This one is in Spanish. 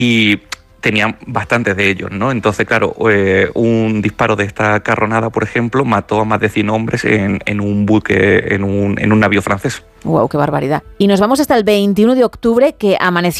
y tenían bastantes de ellos, ¿no? Entonces, claro, un disparo de esta carronada, por ejemplo, mató a más de 100 hombres en un buque, en un navío francés. ¡Wow, qué barbaridad! Y nos vamos hasta el 21 de octubre, que amaneció